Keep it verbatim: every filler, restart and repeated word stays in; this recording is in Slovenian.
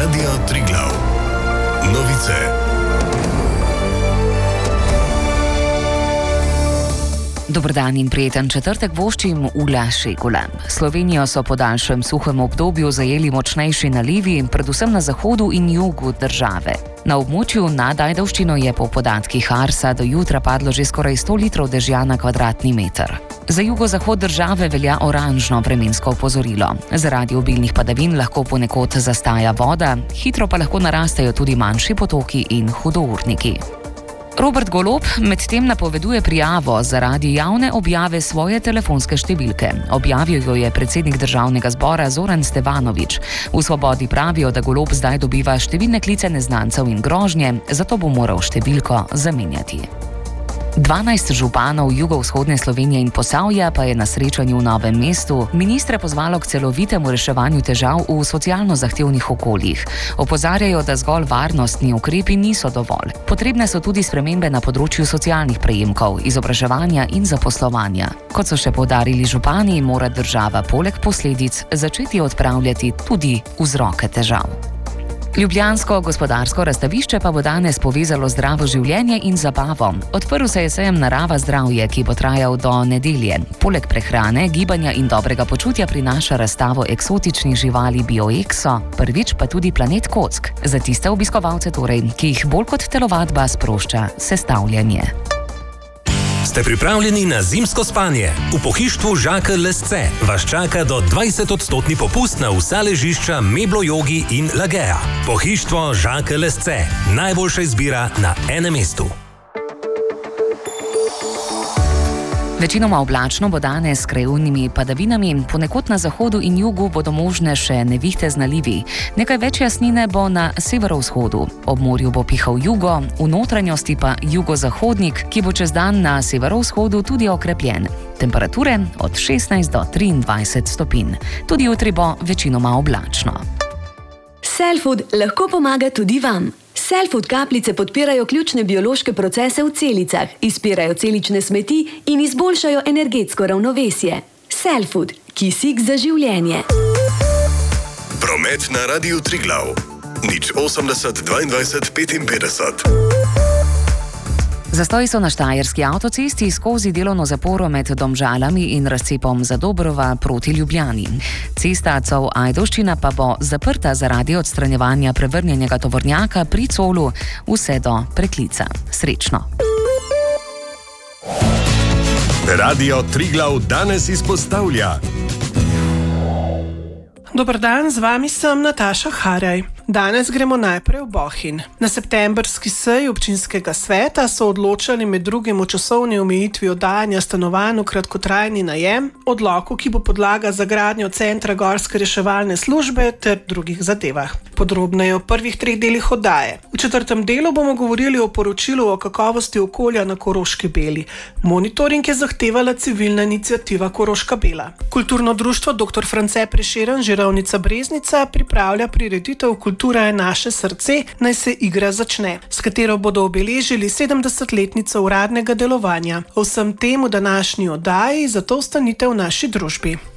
Radio Triglav. Novice. Dober dan in prijeten četrtek voščim Ula Šegula. Slovenijo so po daljšem suhem obdobju zajeli močnejši nalivi, predvsem na zahodu in jugu države. Na območju nad Ajdovščino je po podatkih Arsa do jutra padlo že skoraj sto litrov dežja na kvadratni meter. Za jugozahod države velja oranžno vremensko opozorilo. Zaradi obilnih padavin lahko ponekod zastaja voda, hitro pa lahko narastejo tudi manjši potoki in hudourniki. Robert Golob medtem napoveduje prijavo zaradi javne objave svoje telefonske številke. Objavil jo je predsednik državnega zbora Zoran Stevanović. V Svobodi pravijo, da Golob zdaj dobiva številne klice neznancev in grožnje, zato bo moral številko zamenjati. dvanajst županov jugovzhodne Slovenije in Posavja pa je na srečanju v Novem mestu ministre pozvalo k celovitemu reševanju težav v socialno zahtevnih okoljih. Opozarjajo, da zgolj varnostni ukrepi niso dovolj. Potrebne so tudi spremembe na področju socialnih prejemkov, izobraževanja in zaposlovanja. Kot so še poudarili župani, mora država poleg posledic začeti odpravljati tudi vzroke težav. Ljubljansko gospodarsko razstavišče pa bo danes povezalo zdravo življenje in zabavo. Odprl se je sejem Narava zdravje, ki bo trajal do nedelje. Poleg prehrane, gibanja in dobrega počutja prinaša razstavo eksotičnih živali BioExo, prvič pa tudi Planet kock. Za tiste obiskovalce torej, ki jih bolj kot telovadba sprošča sestavljanje. Ste pripravljeni na zimsko spanje? V pohištvu Žakelj Lesce vas čaka do dvajset odstotni popust na vsa ležišča Meblo Jogi in Lagea. Pohištvo Žakelj Lesce. Najboljša izbira na enem mestu. Večinoma oblačno bo danes s krajevnimi padavinami, ponekod na zahodu in jugu bodo možne še nevihte z nalivi. Nekaj več jasnine bo na severovzhodu. Ob morju bo pihal jugo, v notranjosti pa jugozahodnik, ki bo čez dan na severovzhodu tudi okrepljen. Temperature od šestnajst do triindvajset stopinj. Tudi jutri bo večinoma oblačno. Cellfood lahko pomaga tudi vam. Cellfood kapljice podpirajo ključne biološke procese v celicah, izpirajo celične smeti in izboljšajo energetsko ravnovesje. Cellfood, kisik za življenje. Promet na Radiu Triglav. nič osemdeset dvaindvajset petinpetdeset. Zastoji so na štajerski avtocesti skozi delovno zaporo med Domžalami in razcepom Zadobrova proti Ljubljani. Cesta Col-Ajdovščina pa bo zaprta zaradi odstranjevanja prevrnjenega tovornjaka pri Colu vse do preklica. Srečno! Radio Triglav danes izpostavlja. Dober dan, z vami sem Nataša Haraj. Danes gremo najprej v Bohinj. Na septembrski seji občinskega sveta so odločali med drugim o časovni omejitvi oddajanja stanovanj v kratkotrajni najem, odloku, ki bo podlaga za gradnjo centra gorske reševalne službe ter drugih zadevah. Podrobneje o prvih treh delih oddaje. V četrtem delu bomo govorili o poročilu o kakovosti okolja na Koroški Beli. Monitoring je zahtevala civilna iniciativa Koroška Bela. Kulturno društvo doktor France Prešeren Žirovnica Breznica pripravlja prireditev Kultura je naše srce, naj se igra začne, s katero bodo obeležili sedemdesetletnico uradnega delovanja. O vsem tem v današnji oddaji, zato ostanite v naši družbi.